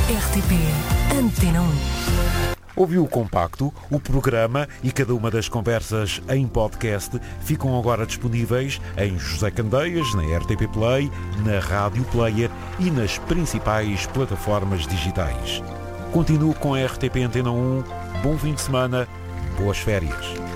RTP Antena 1. Ouviu o compacto, o programa e cada uma das conversas em podcast ficam agora disponíveis em José Candeias, na RTP Play, na Rádio Player e nas principais plataformas digitais. Continuo com a RTP Antena 1. Bom fim de semana, boas férias.